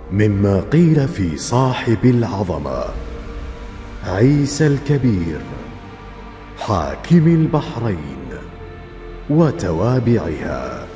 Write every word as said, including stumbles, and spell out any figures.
مما قيل في صاحب العظمة عيسى الكبير حاكم البحرين وتوابعها.